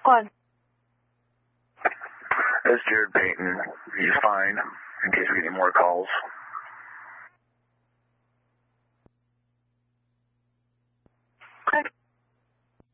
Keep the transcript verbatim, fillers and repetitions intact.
What? This is Jared Payton. He's fine, in case we get any more calls.